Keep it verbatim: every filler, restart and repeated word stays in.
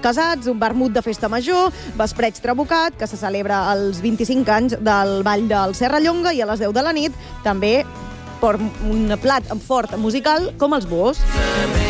casats, un vermut de festa major, vespreig trabucat, que se celebra als vint-i-cinc anys del Ball del Serrallonga, i a les deu de la nit també per un plat fort musical com els Bós.